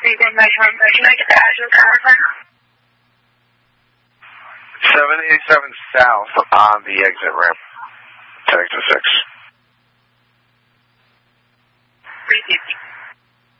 Can I get the address one more time? 787 South on the exit ramp to exit 6.